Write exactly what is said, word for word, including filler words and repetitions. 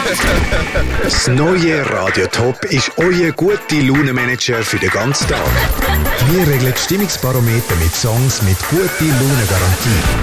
Das neue Radio Top ist euer gute Laune-Manager für den ganzen Tag. Wir regeln die Stimmungsbarometer mit Songs mit guter Laune-Garantie.